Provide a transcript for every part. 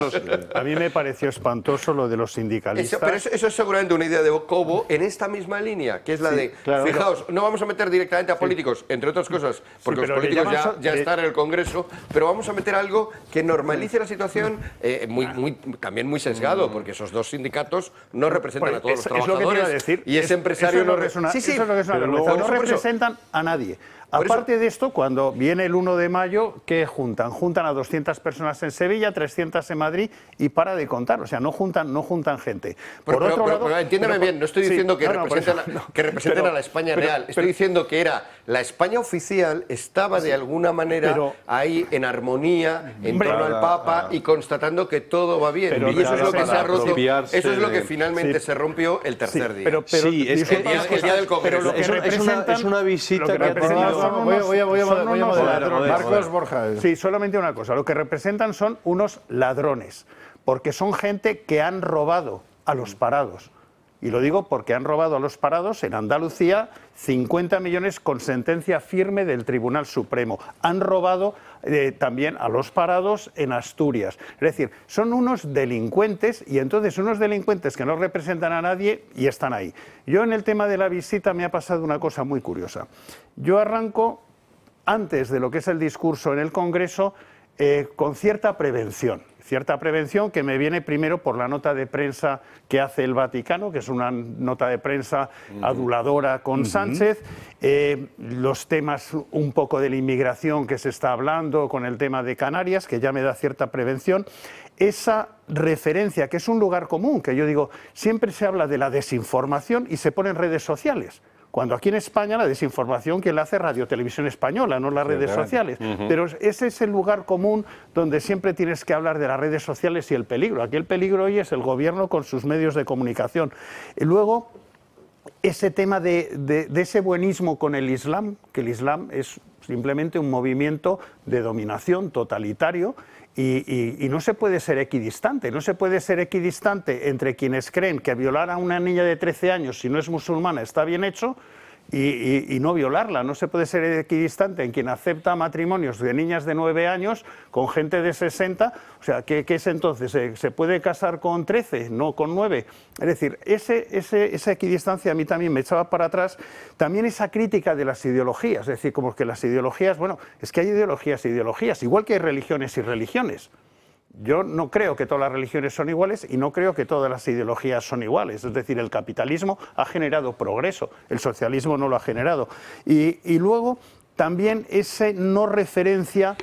A mí me pareció espantoso lo de los sindicalistas. Pero eso es seguramente una idea de Cobo en esta misma línea, que es la de, claro, fijaos, no vamos a meter directamente a políticos, entre otras cosas, porque los políticos ya están en el Congreso, pero vamos a meter algo que normalice la situación, también muy sesgado, porque esos dos sindicatos no representan a todos los trabajadores, es lo que te iba a decir, y ese empresario no representan a nadie. Aparte de esto, cuando viene el 1 de mayo, ¿qué juntan? Juntan a 200 personas en Sevilla, 300 en Madrid y para de contar. O sea, no juntan gente. Por otro lado, entiéndeme bien, no estoy diciendo que representen a la España real. Estoy diciendo que era la España oficial, estaba de alguna manera ahí en armonía, en torno al Papa y constatando que todo va bien. Y eso es lo que se ha roto. Eso es lo que finalmente se rompió el tercer día. El día del Congreso. Es una visita que ha tenido. Voy a moderar. Marcos Borja. Sí, solamente una cosa. Lo que representan son unos ladrones, porque son gente que han robado a los parados. Y lo digo porque han robado a los parados en Andalucía 50 millones con sentencia firme del Tribunal Supremo. Han robado también a los parados en Asturias. Es decir, son unos delincuentes y entonces unos delincuentes que no representan a nadie y están ahí. Yo en el tema de la visita me ha pasado una cosa muy curiosa. Yo arranco antes de lo que es el discurso en el Congreso con cierta prevención que me viene primero por la nota de prensa que hace el Vaticano, que es una nota de prensa aduladora con Sánchez, los temas un poco de la inmigración que se está hablando con el tema de Canarias, que ya me da cierta prevención, esa referencia, que es un lugar común, que yo digo, siempre se habla de la desinformación y se pone en redes sociales. Cuando aquí en España la desinformación quien la hace Radio Televisión Española, no las redes sociales. Pero ese es el lugar común donde siempre tienes que hablar de las redes sociales y el peligro. Aquí el peligro hoy es el gobierno con sus medios de comunicación. Y luego, ese tema de ese buenismo con el Islam, que el Islam es simplemente un movimiento de dominación totalitario. Y no se puede ser equidistante, entre quienes creen que violar a una niña de 13 años, si no es musulmana, está bien hecho, y no violarla. No se puede ser equidistante en quien acepta matrimonios de niñas de 9 años con gente de 60. O sea, ¿qué es entonces? ¿Se puede casar con 13, no con 9? Es decir, esa equidistancia a mí también me echaba para atrás. También esa crítica de las ideologías, es decir, como que las ideologías, bueno, es que hay ideologías e ideologías, igual que hay religiones y religiones. Yo no creo que todas las religiones son iguales y no creo que todas las ideologías son iguales. Es decir, el capitalismo ha generado progreso, el socialismo no lo ha generado. Y luego también ese no referencia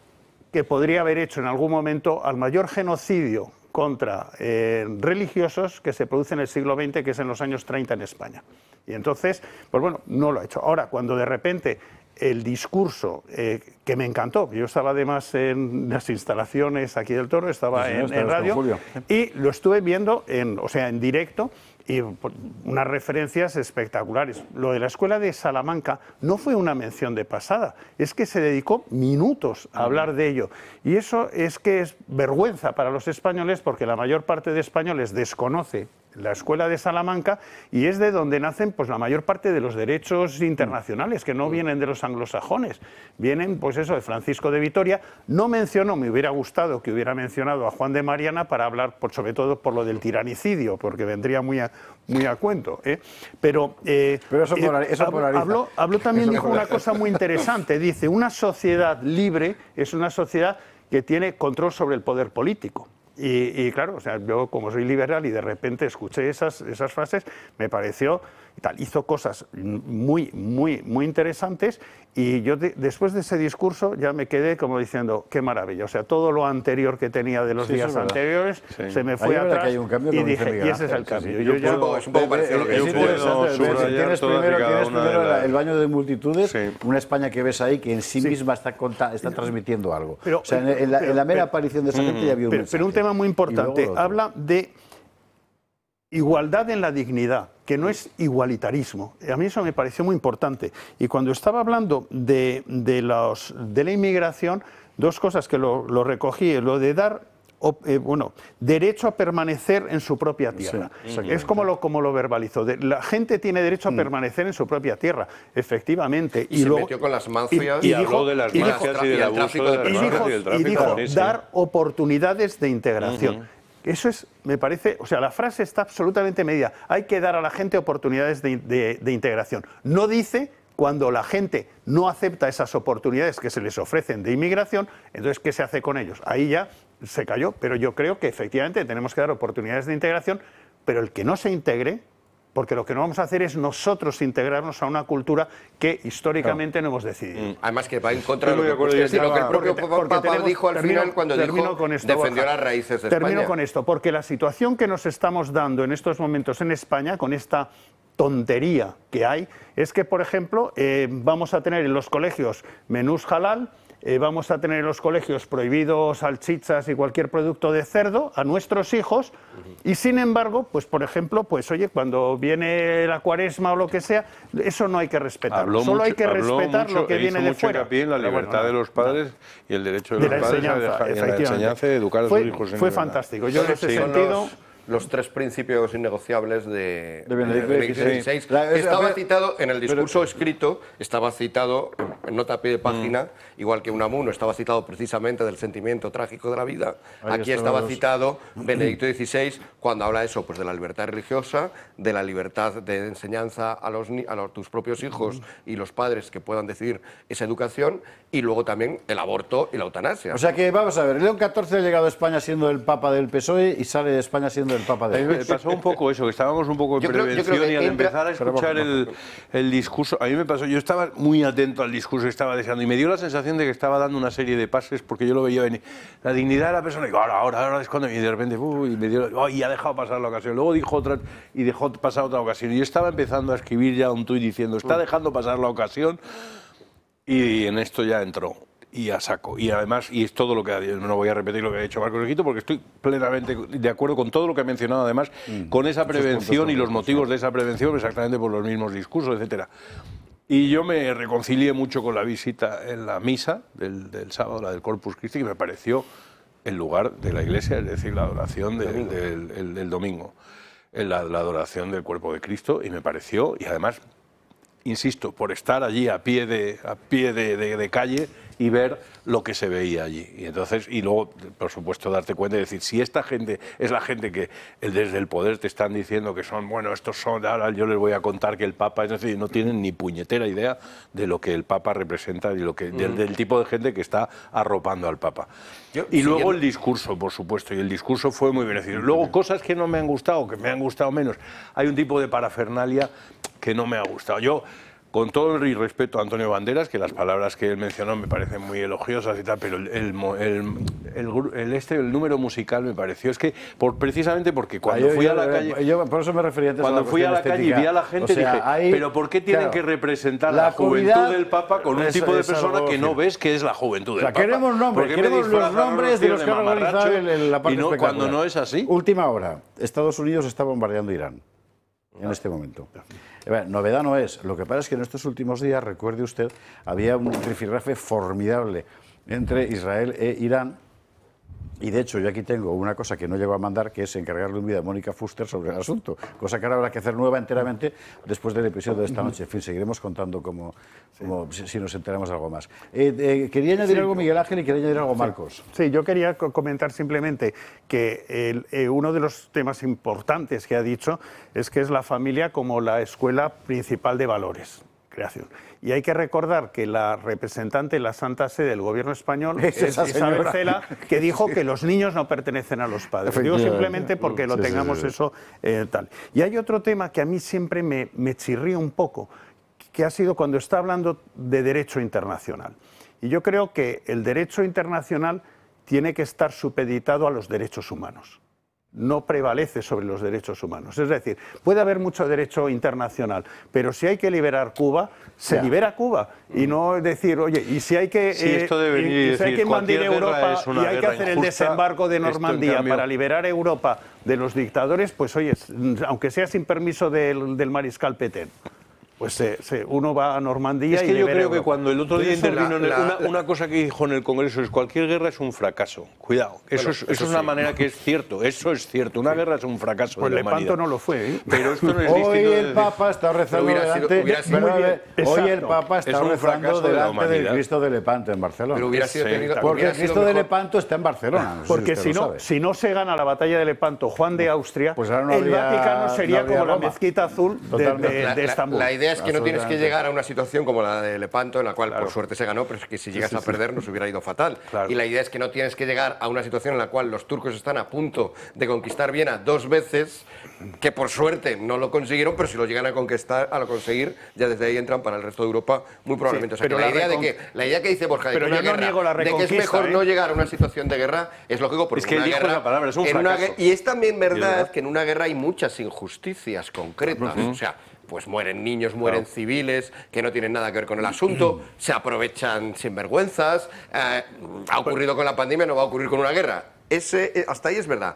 que podría haber hecho en algún momento al mayor genocidio contra religiosos que se produce en el siglo XX, que es en los años 30 en España. Y entonces, pues bueno, no lo ha hecho. Ahora, cuando de repente el discurso, que me encantó, yo estaba además en las instalaciones aquí del Toro, estaba en radio, y lo estuve viendo en directo, y unas referencias espectaculares. Lo de la escuela de Salamanca no fue una mención de pasada, es que se dedicó minutos a hablar de ello. Y eso es que es vergüenza para los españoles, porque la mayor parte de españoles desconoce la escuela de Salamanca y es de donde nacen pues la mayor parte de los derechos internacionales, que no vienen de los anglosajones, vienen pues eso de Francisco de Vitoria. No mencionó, me hubiera gustado que hubiera mencionado a Juan de Mariana para hablar sobre todo por lo del tiranicidio, porque vendría muy a cuento, pero eso polariza. Habló también, dijo una cosa muy interesante, dice, una sociedad libre es una sociedad que tiene control sobre el poder político. Y claro, o sea, yo como soy liberal y de repente escuché esas frases, me pareció y tal. Hizo cosas muy interesantes y yo después de ese discurso ya me quedé como diciendo, qué maravilla. O sea, todo lo anterior que tenía de los días anteriores se me fue atrás y dije, y ese es el cambio. Es un poco parecido a lo que yo puedo subrayar. Tienes primero el baño de multitudes, una España que ves ahí que en sí misma está transmitiendo algo. Pero, o sea, en la mera aparición de esa gente ya había un mensaje. Pero un tema muy importante, habla de igualdad en la dignidad, que no es igualitarismo. A mí eso me pareció muy importante. Y cuando estaba hablando de la inmigración, dos cosas que lo recogí, lo de dar derecho a permanecer en su propia tierra. Sí, es como lo verbalizó. La gente tiene derecho a permanecer en su propia tierra, efectivamente. Y se metió con las mafias. Y habló de las mafias y del abuso de las mafias y del tráfico. Y dijo, dar oportunidades de integración. Eso es, me parece, o sea, la frase está absolutamente medida. Hay que dar a la gente oportunidades de integración. No dice, cuando la gente no acepta esas oportunidades que se les ofrecen de inmigración, entonces, ¿qué se hace con ellos? Ahí ya se cayó, pero yo creo que efectivamente tenemos que dar oportunidades de integración, pero el que no se integre, porque lo que no vamos a hacer es nosotros integrarnos a una cultura que históricamente no hemos decidido. Además que va en contra de lo que el propio Papa dijo al final cuando defendió las raíces de España. Termino con esto, porque la situación que nos estamos dando en estos momentos en España, con esta tontería que hay, es que, por ejemplo, vamos a tener en los colegios menús halal, vamos a tener en los colegios prohibidos salchichas y cualquier producto de cerdo a nuestros hijos, y sin embargo, pues por ejemplo, pues oye, cuando viene la Cuaresma o lo que sea, eso no hay que respetarlo. Solo hay que respetar lo que viene de fuera. Hincapié en la libertad de los padres y el derecho de los padres a la enseñanza y educar a sus hijos. Fue fantástico. Yo en ese sentido... Los 3 principios innegociables de Benedicto XVI, que estaba citado en el discurso escrito, estaba citado en nota a pie de página, igual que Unamuno estaba citado precisamente del sentimiento trágico de la vida. Aquí estaba citado Benedicto XVI cuando habla eso, pues de la libertad religiosa, de la libertad de enseñanza a tus propios hijos y los padres que puedan decidir esa educación, y luego también el aborto y la eutanasia. O sea que, vamos a ver, León XIV ha llegado a España siendo el Papa del PSOE y sale de España siendo el Papa del PSOE. Me pasó un poco eso, que estábamos un poco en prevención y al empezar a escuchar el discurso, a mí me pasó, yo estaba muy atento al discurso que estaba deseando y me dio la sensación de que estaba dando una serie de pases porque yo lo veía venir. La dignidad de la persona, y digo, ahora es cuando, y de repente, y me dio, y ha dejado pasar la ocasión. Luego dijo otra, y dejó pasar otra ocasión. Y yo estaba empezando a escribir ya un tuit diciendo, está dejando pasar la ocasión, y en esto ya entró. Y a saco. Y además, y es todo lo que no voy a repetir lo que ha dicho Marcos Riquito, porque estoy plenamente de acuerdo con todo lo que ha mencionado, además, con esa prevención y los motivos de esa prevención, exactamente por los mismos discursos, etcétera. Y yo me reconcilié mucho con la visita en la misa del sábado, la del Corpus Christi, que me pareció el lugar de la iglesia, es decir, la adoración del domingo, la adoración del cuerpo de Cristo, y me pareció, y además, insisto, por estar allí a pie de calle y ver lo que se veía allí. Y entonces, y luego, por supuesto, darte cuenta y decir, si esta gente es la gente que desde el poder te están diciendo que son, bueno, estos son, ahora yo les voy a contar que el Papa, es decir, no tienen ni puñetera idea de lo que el Papa representa y del tipo de gente que está arropando al Papa. Y luego el discurso, por supuesto, y el discurso fue muy beneficioso. Luego, cosas que no me han gustado, que me han gustado menos. Hay un tipo de parafernalia que no me ha gustado. Yo, con todo el respeto a Antonio Banderas, que las palabras que él mencionó me parecen muy elogiosas y tal, pero el número musical me pareció, es que precisamente porque cuando fui a la calle, yo por eso me refería antes cuando fui a la calle y vi a la gente, dije, pero ¿por qué tienen que representar la juventud del Papa con un tipo de persona que no ves que es la juventud del Papa? Queremos nombres, queremos los nombres de los que han organizado la parte espectacular. Cuando no es así. Última hora, Estados Unidos está bombardeando Irán en este momento. Novedad no es. Lo que pasa es que en estos últimos días, recuerde usted, había un rifirrafe formidable entre Israel e Irán. Y de hecho, yo aquí tengo una cosa que no llego a mandar, que es encargarle un vídeo a Mónica Fuster sobre el asunto. Cosa que ahora habrá que hacer nueva enteramente después del episodio de esta noche. En fin, seguiremos contando si nos enteramos de algo más. Quería añadir algo Miguel Ángel y quería añadir algo Marcos. Sí, yo quería comentar simplemente que uno de los temas importantes que ha dicho es que es la familia como la escuela principal de valores. Creación. Y hay que recordar que la representante de la Santa Sede del Gobierno español es Isabel Cela, que dijo que los niños no pertenecen a los padres. Digo simplemente porque lo tengamos eso tal. Y hay otro tema que a mí siempre me chirría un poco, que ha sido cuando está hablando de derecho internacional. Y yo creo que el derecho internacional tiene que estar supeditado a los derechos humanos. No prevalece sobre los derechos humanos. Es decir, puede haber mucho derecho internacional, pero si hay que liberar Cuba, se libera Cuba. Y no decir, oye, y si hay que, si hay que invadir Europa y hay que hacer el desembarco de Normandía para liberar Europa de los dictadores, pues oye, aunque sea sin permiso del mariscal Pétain. pues uno va a Normandía. Es que yo creo que cuando el otro día intervino, una cosa que dijo en el Congreso es: cualquier guerra es un fracaso. Cuidado, eso es una manera que es cierto, eso es cierto. Una guerra es un fracaso de la humanidad. Lepanto no lo fue, ¿eh? Pero esto no es Hoy el Papa está rezando delante del Cristo de Lepanto en Barcelona. Pero hubiera sido porque el Cristo de Lepanto está en Barcelona. Porque si no se gana la batalla de Lepanto, Juan de Austria, pues ahora el Vaticano sería como la mezquita azul de Estambul. La idea es que no tienes que llegar a una situación como la de Lepanto, en la cual por suerte se ganó, pero es que si llegas a perder nos hubiera ido fatal. Y la idea es que no tienes que llegar a una situación en la cual los turcos están a punto de conquistar Viena 2 veces, que por suerte no lo consiguieron, pero si lo llegan a conseguir, ya desde ahí entran para el resto de Europa muy probablemente. O sea, que la idea que dice Borja de que, de que es mejor no llegar a una situación de guerra es lógico, porque es que una dijo guerra, esa palabra, es un fracaso. Y es también verdad que en una guerra hay muchas injusticias concretas. O sea, pues mueren niños, mueren civiles que no tienen nada que ver con el asunto, se aprovechan sinvergüenzas, ha ocurrido con la pandemia, no va a ocurrir con una guerra. Hasta ahí es verdad.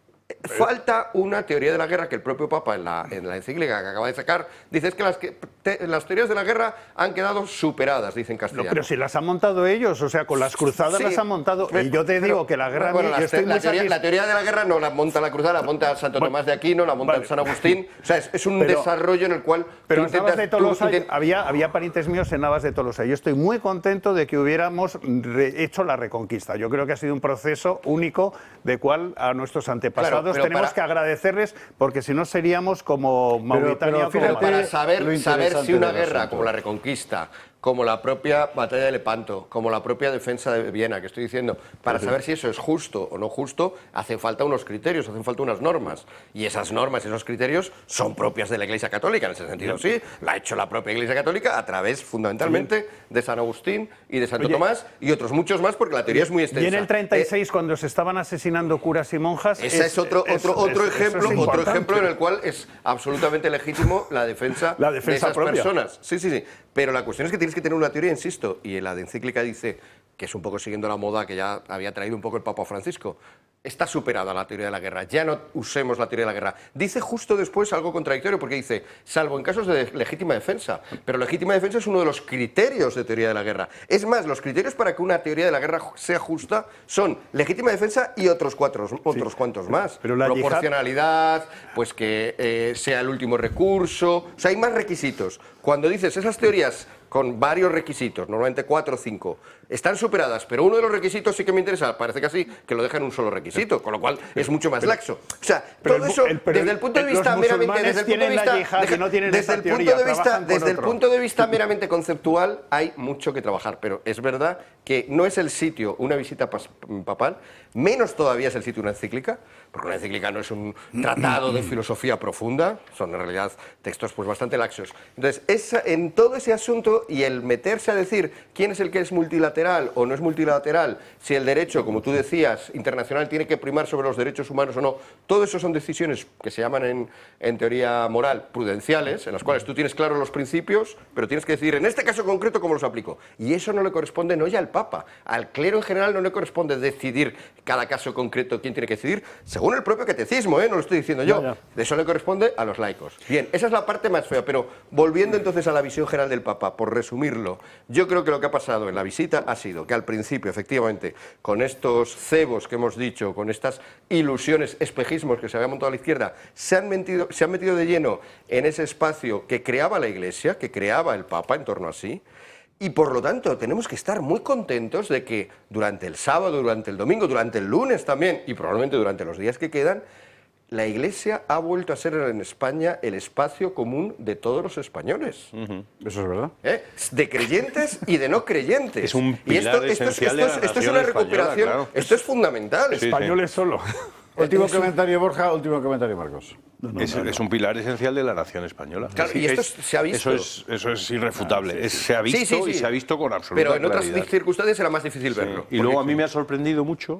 Falta una teoría de la guerra que el propio Papa en la encíclica que acaba de sacar dice es que las teorías de la guerra han quedado superadas, dice en castellano. No, pero si las han montado ellos, o sea, con las cruzadas las han montado. Y yo te digo que la guerra... Bueno, la teoría de la guerra no la monta la cruzada, la monta Santo Tomás de Aquino, la monta San Agustín. O sea, es un desarrollo en el cual... Pero en Navas de Tolosa había parientes míos en Navas de Tolosa. Yo estoy muy contento de que hubiéramos hecho la reconquista. Yo creo que ha sido un proceso único de cual a nuestros antepasados tenemos que agradecerles, porque si no seríamos como Mauritania. Para saber si una guerra como la Reconquista, como la propia batalla de Lepanto, como la propia defensa de Viena, que estoy diciendo, para saber si eso es justo o no justo, hacen falta unos criterios, hacen falta unas normas. Y esas normas, esos criterios, son propias de la Iglesia Católica, en ese sentido sí, la ha hecho la propia Iglesia Católica a través, fundamentalmente, de San Agustín y de Santo Tomás, y otros muchos más, porque la teoría es muy extensa. Y en el 36, cuando se estaban asesinando curas y monjas... Ese es otro ejemplo en el cual es absolutamente legítimo la defensa de esas personas. Sí. Pero la cuestión es que tienes que tener una teoría, insisto, y la de encíclica dice, que es un poco siguiendo la moda que ya había traído un poco el Papa Francisco, está superada la teoría de la guerra, ya no usemos la teoría de la guerra. Dice justo después algo contradictorio, porque dice, salvo en casos de legítima defensa, pero legítima defensa es uno de los criterios de teoría de la guerra. Es más, los criterios para que una teoría de la guerra sea justa son legítima defensa y otros cuantos más. Pero la proporcionalidad, pues que sea el último recurso, o sea, hay más requisitos. Cuando dices esas teorías con varios requisitos, normalmente 4 o 5, están superadas, pero uno de los requisitos sí que me interesa, parece que así, que lo dejan en un solo requisito, con lo cual es mucho más laxo. O sea, todo eso, desde el punto de vista meramente... Desde el punto de vista meramente conceptual, hay mucho que trabajar, pero es verdad que no es el sitio una visita papal, menos todavía es el sitio una encíclica, porque una encíclica no es un tratado de filosofía profunda, son en realidad textos pues bastante laxos. Entonces, en todo ese asunto y el meterse a decir quién es el que es multilateral o no es multilateral, si el derecho, como tú decías, internacional tiene que primar sobre los derechos humanos o no, todo eso son decisiones que se llaman en teoría moral prudenciales, en las cuales tú tienes claros los principios, pero tienes que decidir en este caso concreto cómo los aplico. Y eso no le corresponde no ya al Papa, al clero en general no le corresponde decidir cada caso concreto quién tiene que decidir, según el propio catecismo, no lo estoy diciendo yo, de eso le corresponde a los laicos. Bien, esa es la parte más fea, pero volviendo entonces a la visión general del Papa, por resumirlo, yo creo que lo que ha pasado en la visita ha sido que al principio, efectivamente, con estos cebos que hemos dicho, con estas ilusiones, espejismos que se había montado a la izquierda, se han metido de lleno en ese espacio que creaba la Iglesia, que creaba el Papa en torno a sí. Y por lo tanto tenemos que estar muy contentos de que durante el sábado, durante el domingo, durante el lunes también y probablemente durante los días que quedan, la Iglesia ha vuelto a ser en España el espacio común de todos los españoles. Eso es verdad. De creyentes y de no creyentes. Es un pilar esencial de la nación esto es una recuperación, claro. Esto es fundamental. Españoles solo. Último comentario, Borja, último comentario, Marcos. Es un pilar esencial de la nación española. Claro, y esto se ha visto. Eso es irrefutable. Se ha visto y se ha visto con absoluta claridad. Pero en otras circunstancias era más difícil verlo. Y luego a mí me ha sorprendido mucho,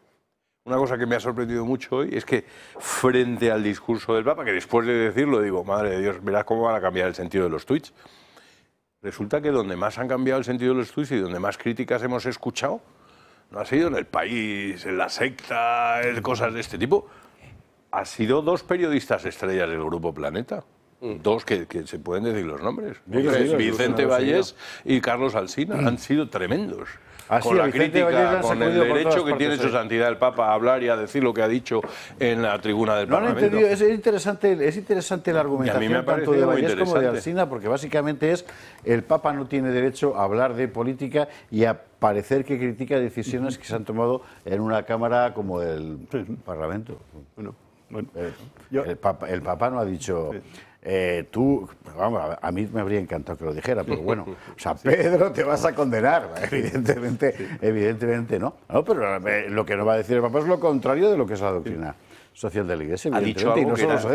una cosa que me ha sorprendido mucho hoy, es que frente al discurso del Papa, que después de decirlo digo, madre de Dios, verás cómo van a cambiar el sentido de los tuits. Resulta que donde más han cambiado el sentido de los tuits y donde más críticas hemos escuchado, no ha sido en El País, en La Secta, en cosas de este tipo. Ha sido 2 periodistas estrellas del Grupo Planeta. dos que se pueden decir los nombres. Vicente Vallés y Carlos Alsina han sido tremendos. Con la crítica, con el derecho que tiene su santidad el Papa a hablar y a decir lo que ha dicho en la tribuna del Parlamento. Es interesante la argumentación tanto de Vallés como de Alsina, porque básicamente es el Papa no tiene derecho a hablar de política y a parecer que critica decisiones que se han tomado en una Cámara como el Parlamento. El Papa no ha dicho... vamos, a mí me habría encantado que lo dijera, pero bueno, o sea, Pedro, te vas a condenar, evidentemente no. No, pero lo que no va a decir el Papa es lo contrario de lo que es la doctrina social de la Iglesia, ha dicho algo y no que solo era